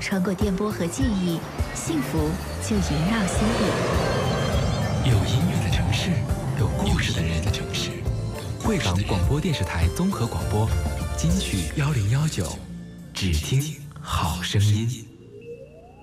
穿过电波和记忆，幸福就萦绕心底。 有音乐的城市，有故事的人的城市。贵港广播电视台综合广播，金曲1019，只听好声音。